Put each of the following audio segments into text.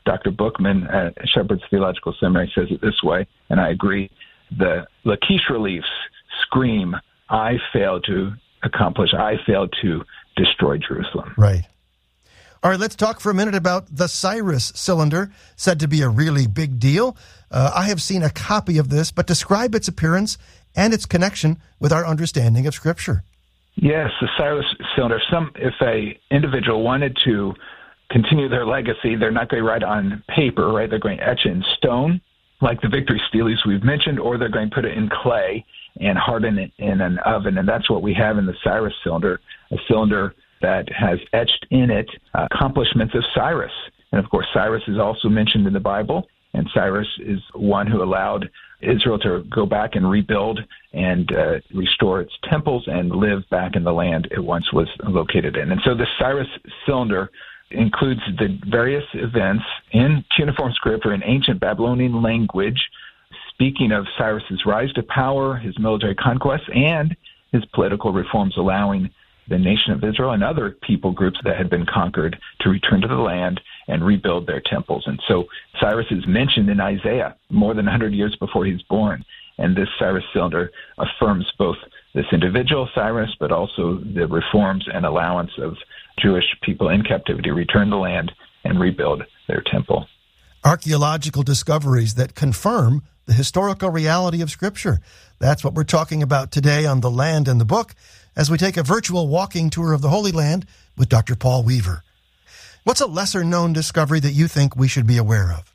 Dr. Bookman at Shepherd's Theological Seminary says it this way, and I agree. The Lachish reliefs scream, I failed to accomplish, I failed to destroy Jerusalem. Right. All right, let's talk for a minute about the Cyrus cylinder, said to be a really big deal. I have seen a copy of this, but describe its appearance and its connection with our understanding of Scripture. Yes, the Cyrus cylinder. If a individual wanted to continue their legacy, they're not going to write on paper, right? They're going to etch it in stone, like the Victory Steles we've mentioned, or they're going to put it in clay and harden it in an oven. And that's what we have in the Cyrus cylinder, a cylinder that has etched in it accomplishments of Cyrus. And of course, Cyrus is also mentioned in the Bible, and Cyrus is one who allowed Israel to go back and rebuild and restore its temples and live back in the land it once was located in. And so the Cyrus cylinder includes the various events in cuneiform script or in ancient Babylonian language, speaking of Cyrus's rise to power, his military conquests, and his political reforms, allowing the nation of Israel and other people groups that had been conquered to return to the land and rebuild their temples. And so Cyrus is mentioned in Isaiah more than 100 years before he's born. And this Cyrus cylinder affirms both this individual Cyrus, but also the reforms and allowance of Jewish people in captivity return to the land and rebuild their temple. Archaeological discoveries that confirm the historical reality of Scripture. That's what we're talking about today on The Land and the Book, as we take a virtual walking tour of the Holy Land with Dr. Paul Weaver. What's a lesser-known discovery that you think we should be aware of?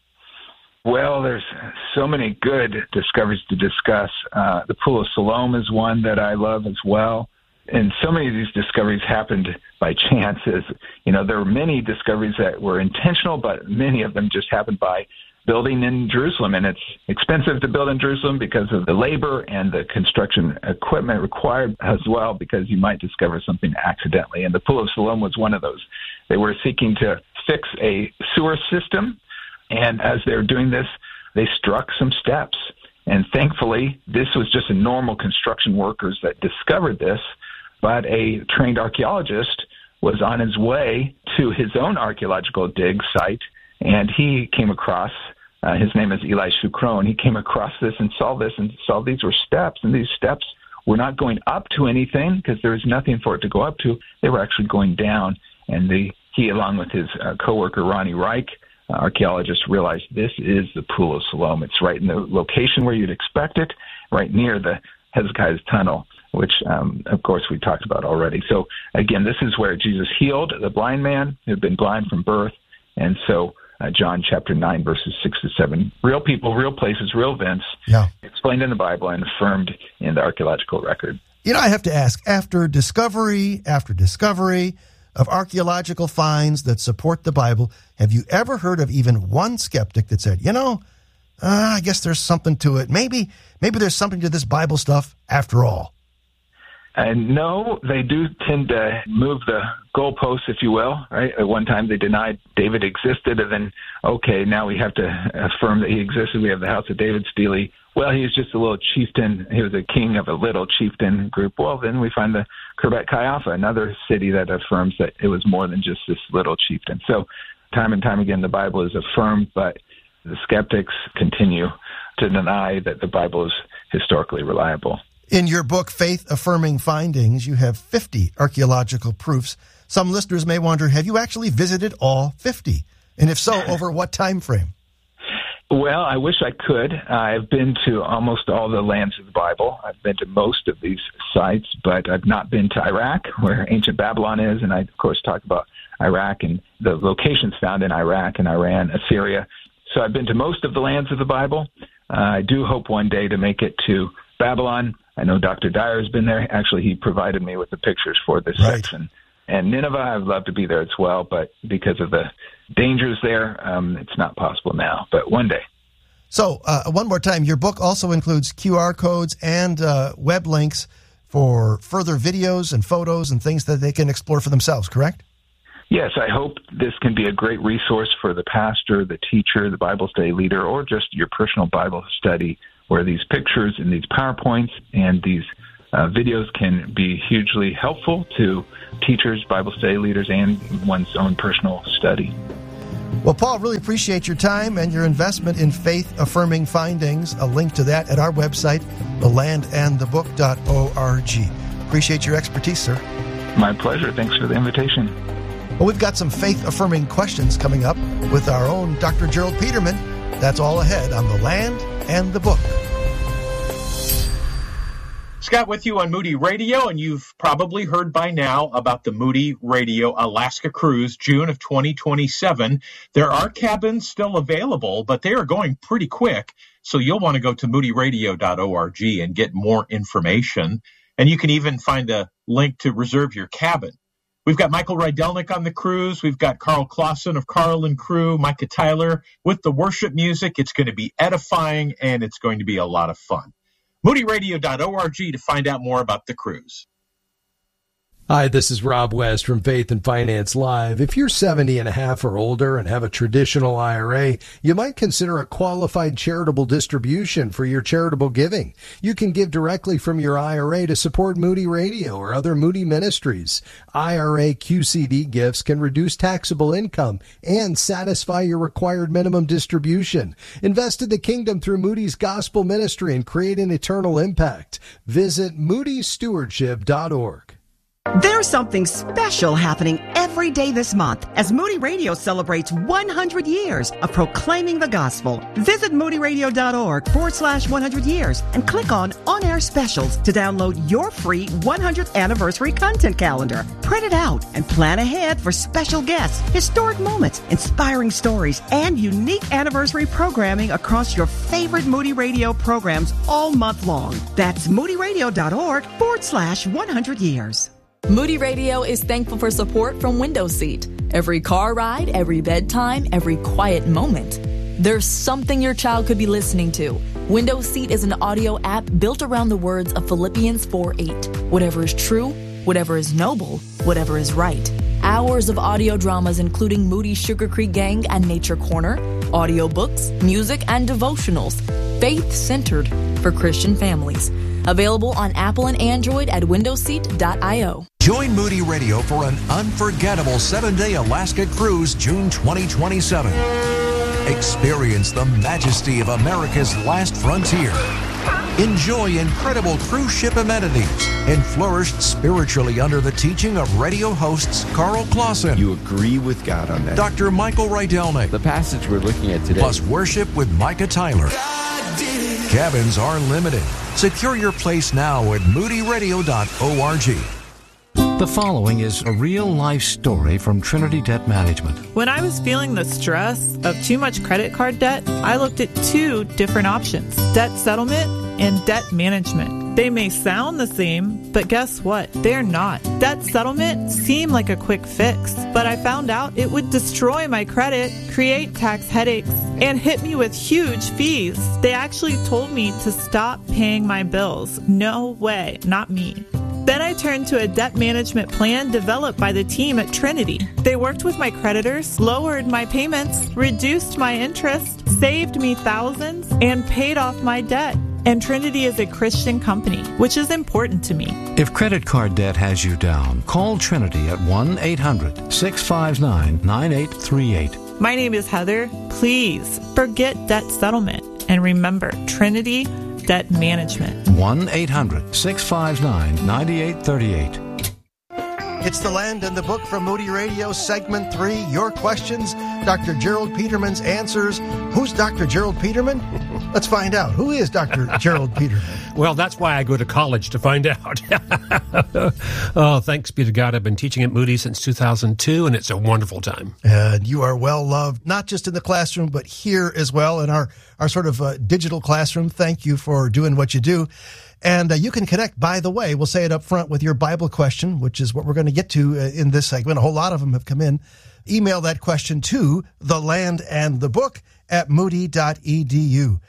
Well, there's so many good discoveries to discuss. The Pool of Siloam is one that I love as well. And so many of these discoveries happened by chance. There were many discoveries that were intentional, but many of them just happened by building in Jerusalem. And it's expensive to build in Jerusalem because of the labor and the construction equipment required as well, because you might discover something accidentally. And the Pool of Siloam was one of those. They were seeking to fix a sewer system, and as they were doing this, they struck some steps. And thankfully, this was just a normal construction workers that discovered this, but a trained archaeologist was on his way to his own archaeological dig site, and he came across, his name is Eli Shukron, he came across this and saw these were steps, and these steps were not going up to anything because there was nothing for it to go up to. They were actually going down, and he, along with his coworker Ronnie Reich, archaeologist, realized this is the Pool of Siloam. It's right in the location where you'd expect it, right near the Hezekiah's tunnel, which, of course, we talked about already. So, again, this is where Jesus healed the blind man who had been blind from birth. And so John chapter 9, verses 6 to 7, real people, real places, real events, explained in the Bible and affirmed in the archaeological record. I have to ask, after discovery of archaeological finds that support the Bible, have you ever heard of even one skeptic that said, I guess there's something to it. Maybe there's something to this Bible stuff after all? And no, they do tend to move the goalposts, if you will, right? At one time they denied David existed, and then, okay, now we have to affirm that he existed. We have the House of David Stele. Well, he was just a little chieftain. He was a king of a little chieftain group. Well, then we find the Khirbet Qeiyafa, another city that affirms that it was more than just this little chieftain. So time and time again, the Bible is affirmed, but the skeptics continue to deny that the Bible is historically reliable. In your book, Faith Affirming Findings, you have 50 archaeological proofs. Some listeners may wonder, have you actually visited all 50? And if so, over what time frame? Well, I wish I could. I've been to almost all the lands of the Bible. I've been to most of these sites, but I've not been to Iraq, where ancient Babylon is. And I, of course, talk about Iraq and the locations found in Iraq and Iran, Assyria. So I've been to most of the lands of the Bible. I do hope one day to make it to Babylon. I know Dr. Dyer has been there. Actually, he provided me with the pictures for this section. And Nineveh, I'd love to be there as well, but because of the dangers there, it's not possible now, but one day. So, one more time, your book also includes QR codes and web links for further videos and photos and things that they can explore for themselves, correct? Yes, I hope this can be a great resource for the pastor, the teacher, the Bible study leader, or just your personal Bible study, where these pictures and these PowerPoints and these videos can be hugely helpful to teachers, Bible study leaders, and one's own personal study. Well, Paul, really appreciate your time and your investment in faith-affirming findings. A link to that at our website, thelandandthebook.org. Appreciate your expertise, sir. My pleasure. Thanks for the invitation. Well, we've got some faith-affirming questions coming up with our own Dr. Gerald Peterman. That's all ahead on The Land and the Book. Scott with you on Moody Radio, and you've probably heard by now about the Moody Radio Alaska Cruise, June of 2027. There are cabins still available, but they are going pretty quick, so you'll want to go to moodyradio.org and get more information. And you can even find a link to reserve your cabin. We've got Michael Rydelnik on the cruise. We've got Carl Clausen of Carl and Crew, Micah Tyler with the worship music. It's going to be edifying, and it's going to be a lot of fun. moodyradio.org to find out more about the cruise. Hi, this is Rob West from Faith and Finance Live. If you're 70 and a half or older and have a traditional IRA, you might consider a qualified charitable distribution for your charitable giving. You can give directly from your IRA to support Moody Radio or other Moody ministries. IRA QCD gifts can reduce taxable income and satisfy your required minimum distribution. Invest in the kingdom through Moody's Gospel Ministry and create an eternal impact. Visit moodystewardship.org. There's something special happening every day this month as Moody Radio celebrates 100 years of proclaiming the gospel. Visit moodyradio.org/100 years and click on On-Air Specials to download your free 100th anniversary content calendar. Print it out and plan ahead for special guests, historic moments, inspiring stories, and unique anniversary programming across your favorite Moody Radio programs all month long. That's moodyradio.org/100 years. Moody Radio is thankful for support from Window Seat. Every car ride, every bedtime, every quiet moment. There's something your child could be listening to. Window Seat is an audio app built around the words of Philippians 4:8. Whatever is true, whatever is noble, whatever is right. Hours of audio dramas including Moody Sugar Creek Gang and Nature Corner, audiobooks, music, and devotionals. Faith-centered for Christian families. Available on Apple and Android at windowseat.io. Join Moody Radio for an unforgettable 7-day Alaska cruise, June 2027. Experience the majesty of America's last frontier. Enjoy incredible cruise ship amenities and flourish spiritually under the teaching of radio hosts Carl Clausen. You agree with God on that. Dr. Michael Rydelnik. The passage we're looking at today. Plus worship with Micah Tyler. Cabins are limited. Secure your place now at moodyradio.org. The following is a real-life story from Trinity Debt Management. When I was feeling the stress of too much credit card debt, I looked at two different options: debt settlement and debt management. They may sound the same, but guess what? They're not. Debt settlement seemed like a quick fix, but I found out it would destroy my credit, create tax headaches, and hit me with huge fees. They actually told me to stop paying my bills. No way, not me. Then I turned to a debt management plan developed by the team at Trinity. They worked with my creditors, lowered my payments, reduced my interest, saved me thousands, and paid off my debt. And Trinity is a Christian company, which is important to me. If credit card debt has you down, call Trinity at 1-800-659-9838. My name is Heather. Please forget debt settlement and remember Trinity Debt Management. 1-800-659-9838. It's The Land and the Book from Moody Radio, Segment 3. Your questions, Dr. Gerald Peterman's answers. Who's Dr. Gerald Peterman? Let's find out. Who is Dr. Gerald Peterman? Well, that's why I go to college, to find out. Oh, thanks be to God. I've been teaching at Moody since 2002, and it's a wonderful time. And you are well loved, not just in the classroom, but here as well in our sort of digital classroom. Thank you for doing what you do. And you can connect, by the way, we'll say it up front, with your Bible question, which is what we're going to get to in this segment. A whole lot of them have come in. Email that question to thelandandthebook@moody.edu.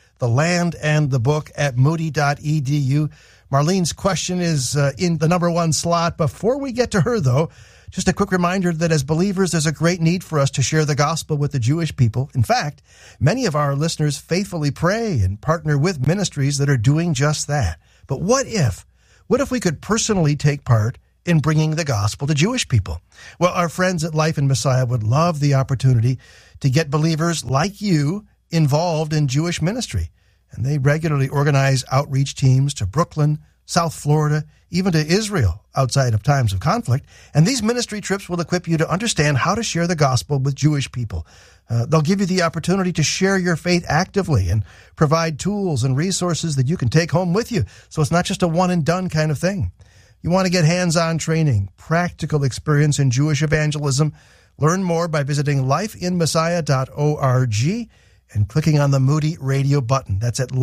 thelandandthebook@moody.edu. Marlene's question is in the number one slot. Before we get to her, though, just a quick reminder that as believers, there's a great need for us to share the gospel with the Jewish people. In fact, many of our listeners faithfully pray and partner with ministries that are doing just that. But what if we could personally take part in bringing the gospel to Jewish people? Well, our friends at Life in Messiah would love the opportunity to get believers like you involved in Jewish ministry. And they regularly organize outreach teams to Brooklyn, South Florida, even to Israel outside of times of conflict. And these ministry trips will equip you to understand how to share the gospel with Jewish people. They'll give you the opportunity to share your faith actively and provide tools and resources that you can take home with you. So it's not just a one-and-done kind of thing. You want to get hands-on training, practical experience in Jewish evangelism. Learn more by visiting lifeinmessiah.org and clicking on the Moody Radio button. That's at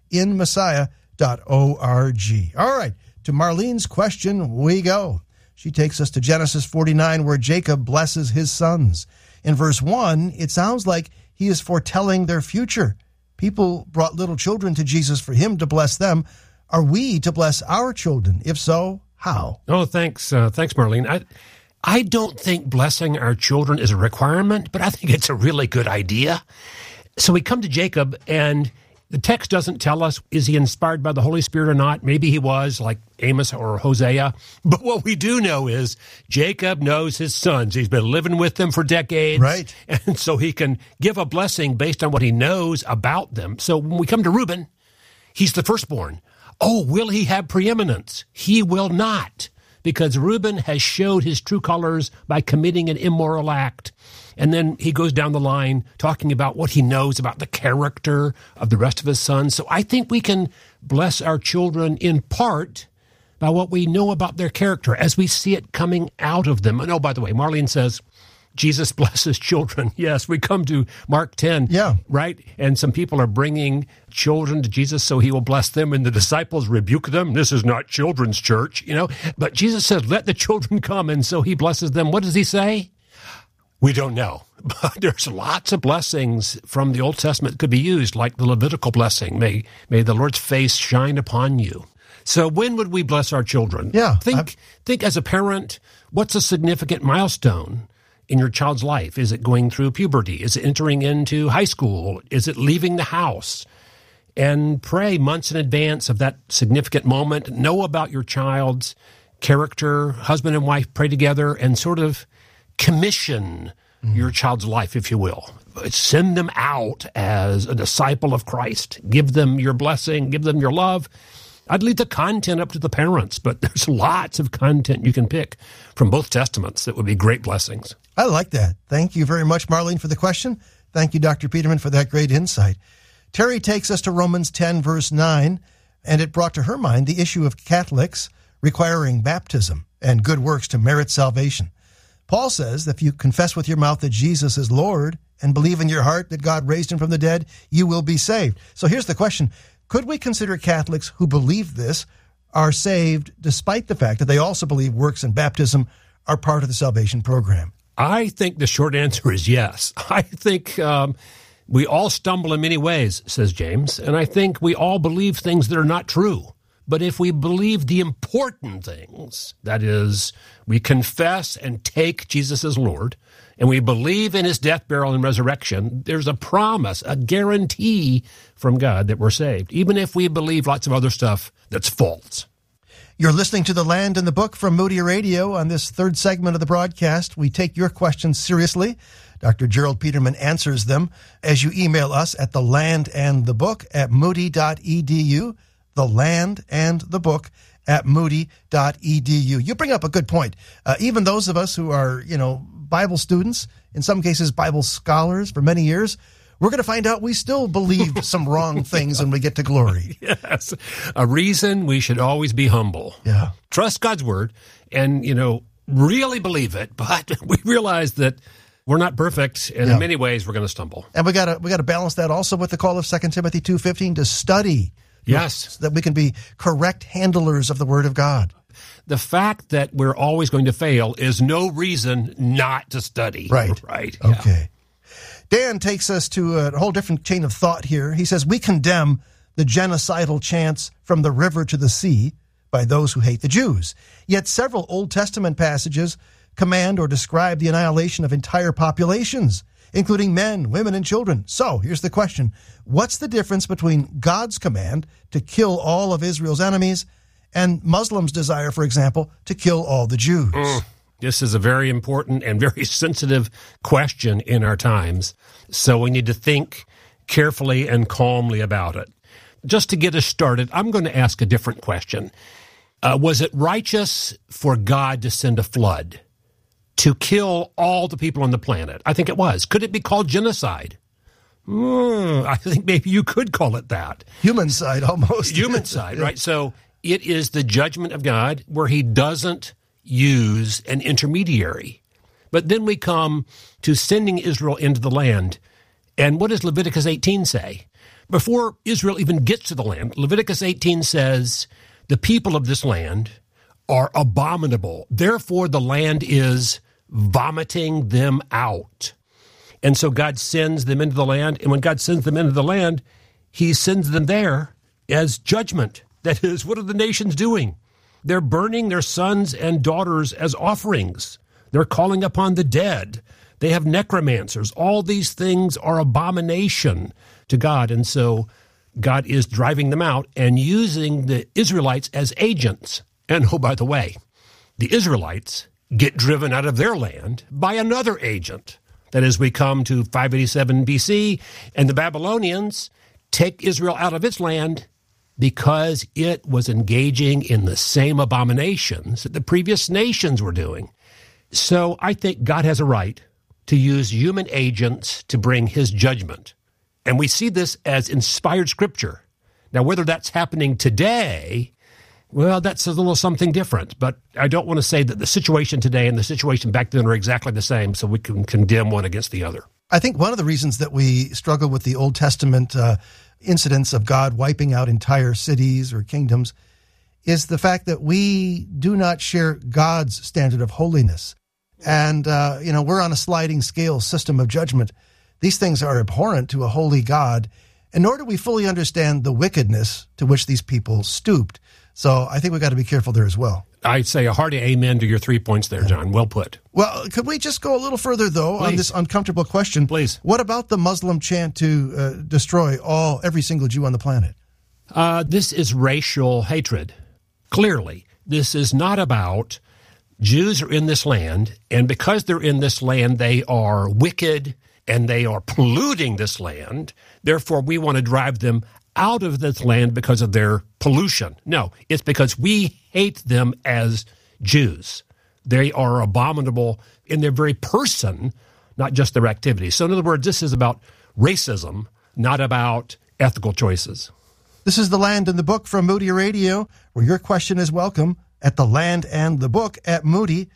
lifeinmessiah.org. All right, to Marlene's question we go. She takes us to Genesis 49, where Jacob blesses his sons. In verse 1, it sounds like he is foretelling their future. People brought little children to Jesus for him to bless them. Are we to bless our children? If so, how? Oh, thanks, Marlene. I don't think blessing our children is a requirement, but I think it's a really good idea. So we come to Jacob, and the text doesn't tell us, is he inspired by the Holy Spirit or not? Maybe he was, like Amos or Hosea. But what we do know is Jacob knows his sons. He's been living with them for decades. Right. And so he can give a blessing based on what he knows about them. So when we come to Reuben, he's the firstborn. Oh, will he have preeminence? He will not, because Reuben has showed his true colors by committing an immoral act. And then he goes down the line talking about what he knows about the character of the rest of his sons. So I think we can bless our children in part by what we know about their character as we see it coming out of them. And oh, by the way, Marlene says, Jesus blesses children. Yes, we come to Mark 10, right? And some people are bringing children to Jesus so he will bless them, and the disciples rebuke them. This is not children's church, But Jesus says, let the children come, and so he blesses them. What does he say? We don't know, but there's lots of blessings from the Old Testament that could be used, like the Levitical blessing. May the Lord's face shine upon you. So when would we bless our children? Yeah. Think as a parent, what's a significant milestone in your child's life? Is it going through puberty? Is it entering into high school? Is it leaving the house? And pray months in advance of that significant moment. Know about your child's character. Husband and wife pray together and sort of commission your child's life, if you will. Send them out as a disciple of Christ. Give them your blessing. Give them your love. I'd leave the content up to the parents, but there's lots of content you can pick from both testaments that would be great blessings. I like that. Thank you very much, Marlene, for the question. Thank you, Dr. Peterman, for that great insight. Terry takes us to Romans 10, verse 9, and it brought to her mind the issue of Catholics requiring baptism and good works to merit salvation. Paul says that if you confess with your mouth that Jesus is Lord and believe in your heart that God raised him from the dead, you will be saved. So here's the question. Could we consider Catholics who believe this are saved despite the fact that they also believe works and baptism are part of the salvation program? I think the short answer is yes. I think we all stumble in many ways, says James, and I think we all believe things that are not true. But if we believe the important things, that is, we confess and take Jesus as Lord, and we believe in his death, burial, and resurrection, there's a promise, a guarantee from God that we're saved, even if we believe lots of other stuff that's false. You're listening to The Land and the Book from Moody Radio. On this third segment of the broadcast, we take your questions seriously. Dr. Gerald Peterman answers them as you email us at thelandandthebook@moody.edu. The Land and the Book at moody.edu. You bring up a good point. Even those of us who are, Bible students, in some cases Bible scholars for many years, we're going to find out we still believe some wrong things when we get to glory. Yes. A reason we should always be humble. Yeah. Trust God's word and, really believe it, but we realize that we're not perfect, and in many ways we're going to stumble. And we got to balance that also with the call of 2 Timothy 2:15 to study. Yes. So that we can be correct handlers of the Word of God. The fact that we're always going to fail is no reason not to study. Right. Right. Okay. Dan takes us to a whole different chain of thought here. He says, we condemn the genocidal chants from the river to the sea by those who hate the Jews. Yet several Old Testament passages command or describe the annihilation of entire populations, including men, women, and children. So here's the question. What's the difference between God's command to kill all of Israel's enemies and Muslims' desire, for example, to kill all the Jews? This is a very important and very sensitive question in our times. So we need to think carefully and calmly about it. Just to get us started, I'm going to ask a different question. Was it righteous for God to send a flood to kill all the people on the planet? I think it was. Could it be called genocide? I think maybe you could call it that. Humancide, almost. Humancide, right? So it is the judgment of God where he doesn't use an intermediary. But then we come to sending Israel into the land. And what does Leviticus 18 say? Before Israel even gets to the land, Leviticus 18 says, the people of this land are abominable. Therefore, the land is vomiting them out. And so God sends them into the land. And when God sends them into the land, he sends them there as judgment. That is, what are the nations doing? They're burning their sons and daughters as offerings. They're calling upon the dead. They have necromancers. All these things are abomination to God. And so God is driving them out and using the Israelites as agents. And oh, by the way, the Israelites get driven out of their land by another agent. That is, we come to 587 BC, and the Babylonians take Israel out of its land because it was engaging in the same abominations that the previous nations were doing. So I think God has a right to use human agents to bring his judgment. And we see this as inspired scripture. Now, whether that's happening today, well, that's a little something different. But I don't want to say that the situation today and the situation back then are exactly the same, so we can condemn one against the other. I think one of the reasons that we struggle with the Old Testament incidents of God wiping out entire cities or kingdoms is the fact that we do not share God's standard of holiness. And, we're on a sliding scale system of judgment. These things are abhorrent to a holy God, and nor do we fully understand the wickedness to which these people stooped. So I think we've got to be careful there as well. I'd say a hearty amen to your 3 points there, John. Well put. Well, could we just go a little further, though, on this uncomfortable question? Please. What about the Muslim chant to destroy every single Jew on the planet? This is racial hatred. Clearly, this is not about Jews are in this land, and because they're in this land, they are wicked, and they are polluting this land. Therefore, we want to drive them out of this land because of their pollution. No, it's because we hate them as Jews. They are abominable in their very person, not just their activities. So in other words, this is about racism, not about ethical choices. This is The Land and the Book from Moody Radio, where your question is welcome at The Land and the Book at moody.edu.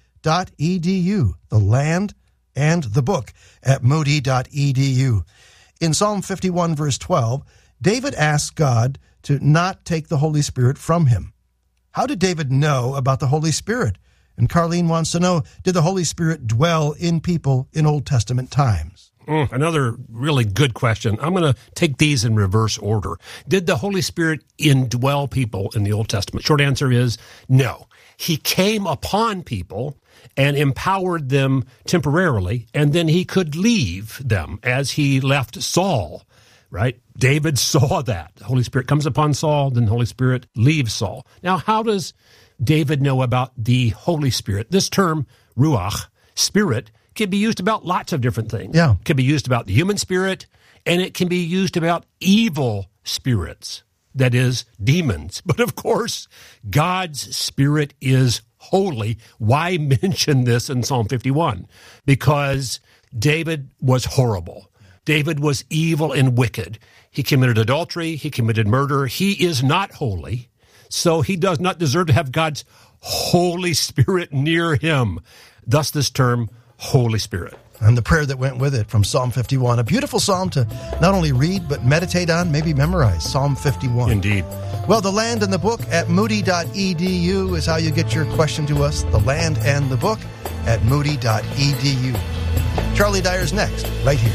The Land and the Book at moody.edu. In Psalm 51, verse 12, David asked God to not take the Holy Spirit from him. How did David know about the Holy Spirit? And Carlene wants to know, did the Holy Spirit dwell in people in Old Testament times? Another really good question. I'm going to take these in reverse order. Did the Holy Spirit indwell people in the Old Testament? Short answer is no. He came upon people and empowered them temporarily, and then he could leave them as he left Saul, right? David saw that. The Holy Spirit comes upon Saul, then the Holy Spirit leaves Saul. Now, how does David know about the Holy Spirit? This term, ruach, spirit, can be used about lots of different things. Yeah. It can be used about the human spirit, and it can be used about evil spirits, that is, demons. But of course, God's Spirit is holy. Why mention this in Psalm 51? Because David was horrible. David was evil and wicked. He committed adultery. He committed murder. He is not holy, so he does not deserve to have God's Holy Spirit near him. Thus this term, Holy Spirit. And the prayer that went with it from Psalm 51. A beautiful psalm to not only read, but meditate on, maybe memorize. Psalm 51. Indeed. Well, The Land and the Book at moody.edu is how you get your question to us. The Land and the Book at moody.edu. Charlie Dyer's next, right here.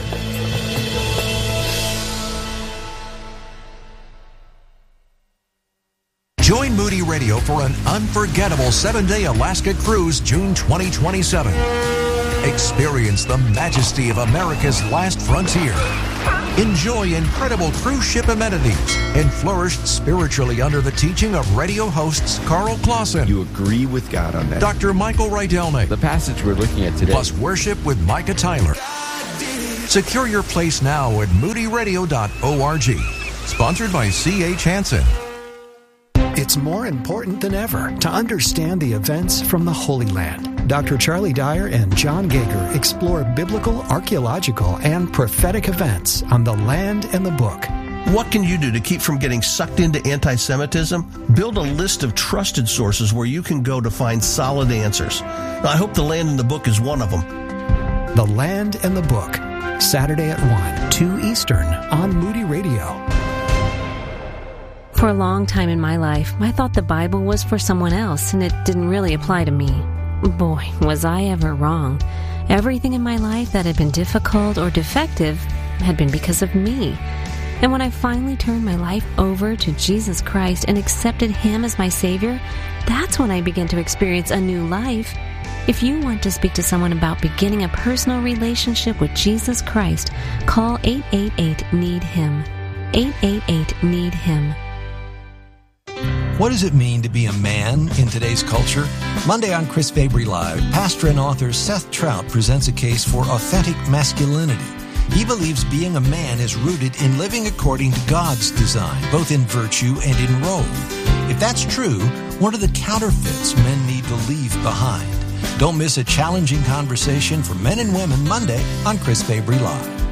Join Moody Radio for an unforgettable 7-day Alaska cruise, June 2027. Experience the majesty of America's last frontier. Enjoy incredible cruise ship amenities and flourish spiritually under the teaching of radio hosts Carl Clausen. You agree with God on that. Dr. Michael Rydelnik. The passage we're looking at today. Plus worship with Micah Tyler. Secure your place now at moodyradio.org. Sponsored by C.H. Hansen. It's more important than ever to understand the events from the Holy Land. Dr. Charlie Dyer and John Gager explore biblical, archaeological, and prophetic events on the land and the book. What can you do to keep from getting sucked into anti-Semitism? Build a list of trusted sources where you can go to find solid answers. I hope The Land and the Book is one of them. The Land and the Book, Saturday at 1, 2 Eastern on Moody Radio. For a long time in my life, I thought the Bible was for someone else and it didn't really apply to me. Boy, was I ever wrong. Everything in my life that had been difficult or defective had been because of me. And when I finally turned my life over to Jesus Christ and accepted Him as my Savior, that's when I began to experience a new life. If you want to speak to someone about beginning a personal relationship with Jesus Christ, call 888-NEED-HIM. 888-NEED-HIM. What does it mean to be a man in today's culture? Monday on Chris Fabry Live, pastor and author Seth Trout presents a case for authentic masculinity. He believes being a man is rooted in living according to God's design, both in virtue and in role. If that's true, what are the counterfeits men need to leave behind? Don't miss a challenging conversation for men and women Monday on Chris Fabry Live.